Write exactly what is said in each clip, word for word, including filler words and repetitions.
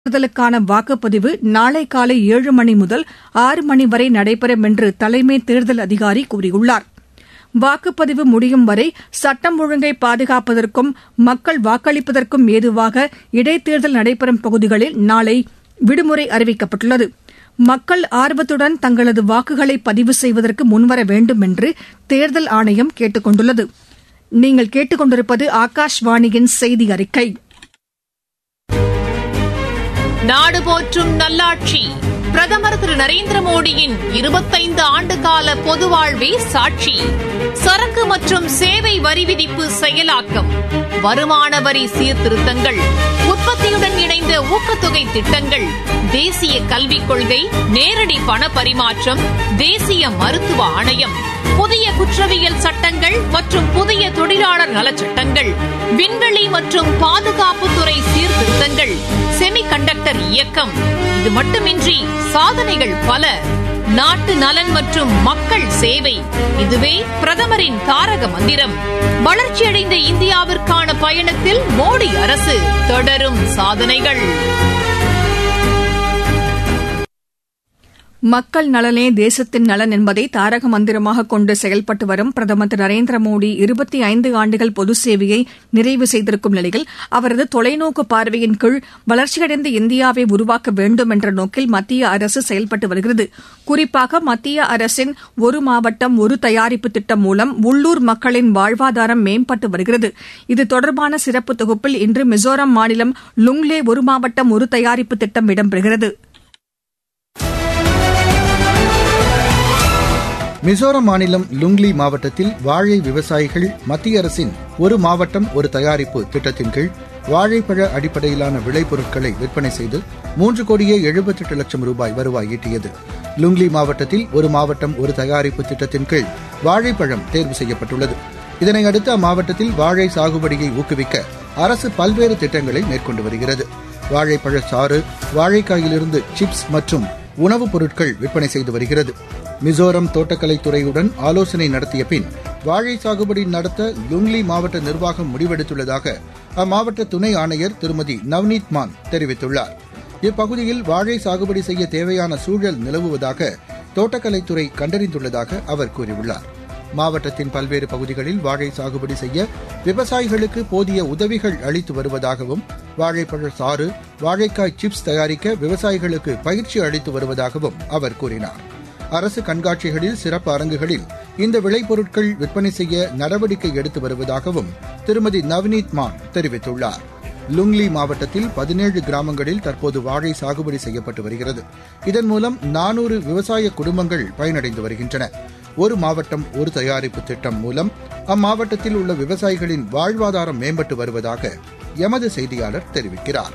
தேர்தலுக்கான வாக்குப்பதிவு நாளை காலை ஏழு மணி முதல் ஆறு மணி வரை நடைபெறும் என்று தலைமை தேர்தல் அதிகாரி கூறியுள்ளார். வாக்குப்பதிவு முடியும் வரை சட்டம் ஒழுங்கை பாதுகாப்பதற்கும் மக்கள் வாக்களிப்பதற்கும் ஏதுவாக இடைத்தேர்தல் நடைபெறும் பகுதிகளில் நாளை விடுமுறை அறிவிக்கப்பட்டுள்ளது. மக்கள் ஆர்வத்துடன் தங்களது வாக்குகளை பதிவு செய்வதற்கு முன்வர வேண்டும் என்று தேர்தல் ஆணையம் கேட்டுக் கொண்டுள்ளது. நீங்கள் கேட்டுக் கொண்டிருப்பது ஆகாஷ்வாணியின் செய்தி அறிக்கை. நாடு போற்றும் நல்லாட்சி பிரதமர் திரு நரேந்திர மோடியின் இருபத்தைந்து ஆண்டுகால பொது வாழ்வே சாட்சி. சரக்கு மற்றும் சேவை வரி விதிப்பு செயலாக்கம், வருமான வரி சீர்திருத்தங்கள், உற்பத்தியுடன் இணைந்த ஊக்கத்தொகை திட்டங்கள், தேசிய கல்விக் கொள்கை, நேரடி பண பரிமாற்றம், தேசிய மருத்துவ ஆணையம், புதிய குற்றவியல் சட்டங்கள் மற்றும் புதிய தொழிலாளர் நலச்சட்டங்கள், விண்வெளி மற்றும் பாதுகாப்புத்துறை சீர்திருத்தங்கள், செமி கண்டக்டர் இயக்கம். இது மட்டுமின்றி சாதனைகள் பல. நாட்டு நலன் மற்றும் மக்கள் சேவை, இதுவே பிரதமரின் தாரக மந்திரம். வளர்ச்சியடைந்த இந்தியாவிற்கான பயணத்தில் மோடி அரசு தொடரும் சாதனைகள். மக்கள் நலனே தேசத்தின் நலன் என்பதை தாரக மந்திரமாக கொண்டு செயல்பட்டு வரும் பிரதமர் திரு நரேந்திர மோடி இருபத்தி ஐந்து ஆண்டுகள் பொது சேவையை நிறைவு செய்திருக்கும் நிலையில் அவரது தொலைநோக்கு பார்வையின் கீழ் வளர்ச்சியடைந்த இந்தியாவை உருவாக்க வேண்டும் என்ற நோக்கில் மத்திய அரசு செயல்பட்டு வருகிறது. குறிப்பாக மத்திய அரசின் ஒரு மாவட்டம் ஒரு தயாரிப்பு திட்டம் மூலம் உள்ளூர் மக்களின் வாழ்வாதாரம் மேம்பட்டு வருகிறது. இது தொடர்பான சிறப்பு தொகுப்பில் இன்று மிசோரம் மாநிலம் லுங்லே ஒரு மாவட்டம் ஒரு தயாரிப்பு திட்டம் இடம்பெறுகிறது. மிசோரம் மாநிலம் லுங்லி மாவட்டத்தில் வாழை விவசாயிகள் மத்திய அரசின் ஒரு மாவட்டம் ஒரு தயாரிப்பு திட்டத்தின் கீழ் வாழைப்பழ அடிப்படையிலான விளைபொருட்களை விற்பனை செய்து மூன்று கோடியே எழுபத்தெட்டு லட்சம் ரூபாய் வருவாய் ஈட்டியது. லுங்லி மாவட்டத்தில் ஒரு மாவட்டம் ஒரு தயாரிப்பு திட்டத்தின் கீழ் வாழைப்பழம் தேர்வு செய்யப்பட்டுள்ளது. இதனையடுத்து அம்மாவட்டத்தில் வாழை சாகுபடியை ஊக்குவிக்க அரசு பல்வேறு திட்டங்களை மேற்கொண்டு வருகிறது. வாழைப்பழ சாறு, வாழைக்காயிலிருந்து சிப்ஸ் மற்றும் உணவுப் பொருட்கள் விற்பனை செய்து வருகிறது. மிசோரம் தோட்டக்கலைத்துறையுடன் ஆலோசனை நடத்திய பின் வாழை சாகுபடி நடத்த லுங்லி மாவட்ட நிர்வாகம் முடிவெடுத்துள்ளதாக அம்மாவட்ட துணை ஆணையர் திருமதி நவ்னீத் மான் தெரிவித்துள்ளார். இப்பகுதியில் வாழை சாகுபடி செய்ய தேவையான சூழல் நிலவுவதாக தோட்டக்கலைத்துறை கண்டறிந்துள்ளதாக அவர் கூறியுள்ளார். மாவட்டத்தின் பல்வேறு பகுதிகளில் வாழை சாகுபடி செய்ய விவசாயிகளுக்கு போதிய உதவிகள் அளித்து வருவதாகவும், வாழைப்பழ சாறு, வாழைக்காய் சிப்ஸ் தயாரிக்க விவசாயிகளுக்கு பயிற்சி அளித்து வருவதாகவும் அவர் கூறினார். அரசு கண்காட்சிகளில், சிறப்பு அரங்குகளில் இந்த விளைபொருட்கள் விற்பனை செய்ய நடவடிக்கை எடுத்து வருவதாகவும் திருமதி நவ்னீத் மான் தெரிவித்துள்ளார். லுங்லி மாவட்டத்தில் பதினேழு கிராமங்களில் தற்போது வாழை சாகுபடி செய்யப்பட்டு வருகிறது. இதன் மூலம் நானூறு விவசாய குடும்பங்கள் பயனடைந்து வருகின்றன. ஒரு மாவட்டம் ஒரு தயாரிப்பு திட்டம் மூலம் அம்மாவட்டத்தில் உள்ள விவசாயிகளின் வாழ்வாதாரம் மேம்பட்டு வருவதாக எமது செய்தியாளர் தெரிவிக்கிறார்.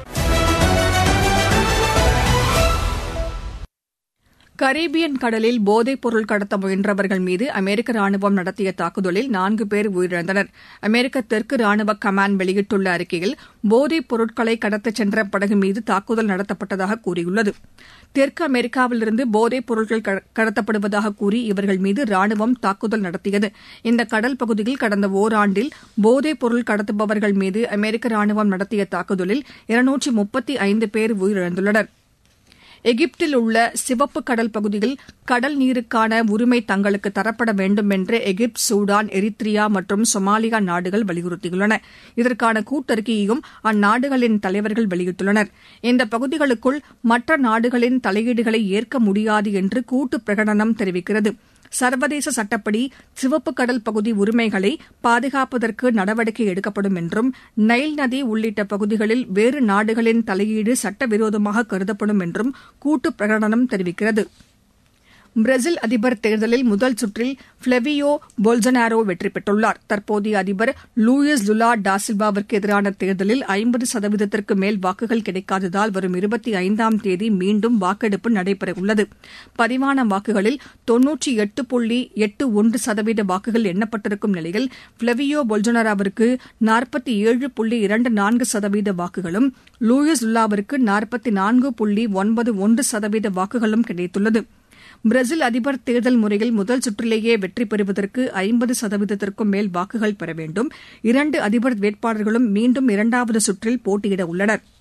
கரீபியன் கடலில் போதைப் பொருள் கடத்த முயன்றவர்கள் மீது அமெரிக்க ராணுவம் நடத்திய தாக்குதலில் நான்கு பேர் உயிரிழந்தனர். அமெரிக்க தெற்கு ராணுவ கமாண்ட் வெளியிட்டுள்ள அறிக்கையில் போதைப் பொருட்களை கடத்தச் சென்ற படகு மீது தாக்குதல் நடத்தப்பட்டதாக கூறியுள்ளது. தெற்கு அமெரிக்காவிலிருந்து போதைப் பொருட்கள் கடத்தப்படுவதாக கூறி இவர்கள் மீது ராணுவம் தாக்குதல் நடத்தியது. இந்த கடல் பகுதியில் கடந்த ஓராண்டில் போதைப் பொருள் கடத்துபவர்கள் மீது அமெரிக்க ராணுவம் நடத்திய தாக்குதலில் இருநூற்று முப்பத்தி ஐந்து பேர் உயிரிழந்துள்ளனர். எகிப்தில் உள்ள சிவப்பு கடல் பகுதியில் கடல் நீருக்கான உரிமை தங்களுக்கு தரப்பட வேண்டும் என்று எகிப்து, சூடான், எரித்ரியா மற்றும் சொமாலியா நாடுகள் வலியுறுத்தியுள்ளன. இதற்கான கூட்டறிக்கையையும் அந்நாடுகளின் தலைவர்கள் வெளியிட்டுள்ளனர். இந்த பகுதிகளுக்குள் மற்ற நாடுகளின் தலையீடுகளை ஏற்க முடியாது என்று கூட்டு பிரகடனம் தெரிவிக்கிறது. சர்வதேச சட்டப்படி சிவப்பு கடல் பகுதி உரிமைகளை பாதுகாப்பதற்கு நடவடிக்கை எடுக்கப்படும் என்றும், நைல் நதி உள்ளிட்ட பகுதிகளில் வேறு நாடுகளின் தலையீடு சட்டவிரோதமாக கருதப்படும் என்றும் கூட்டு பிரகடனம் தெரிவிக்கிறது. பிரேசில் அதிபர் தேர்தலில் முதல் சுற்றில் ஃபிளேவியோ போல்சனாரோ வெற்றி பெற்றுள்ளார். தற்போதைய அதிபர் லூயிஸ் லுலா டா சில்வாவிற்கு எதிரான தேர்தலில் ஐம்பது சதவீதத்திற்கு மேல் வாக்குகள் கிடைக்காததால் வரும் இருபத்தி ஐந்தாம் தேதி மீண்டும் வாக்கெடுப்பு நடைபெறவுள்ளது. பதிவான வாக்குகளில் தொன்னூற்றி எட்டு புள்ளி எட்டு ஒன்று சதவீத வாக்குகள் எண்ணப்பட்டிருக்கும் நிலையில் ஃபிளேவியோ போல்சனாரோவிற்கு நாற்பத்தி ஏழு புள்ளி இரண்டு நான்கு சதவீத வாக்குகளும், லூயிஸ் லுலாவிற்கு நாற்பத்தி நான்கு புள்ளி ஒன்பது ஒன்று சதவீத வாக்குகளும் கிடைத்துள்ளது. பிரேசில் அதிபர் தேர்தல் முறையில் முதல் சுற்றிலேயே வெற்றி பெறுவதற்கு ஐம்பது சதவீதத்திற்கும் மேல் வாக்குகள் பெற வேண்டும். இரண்டு அதிபர் வேட்பாளர்களும் மீண்டும் இரண்டாவது சுற்றில் போட்டியிட உள்ளனா்.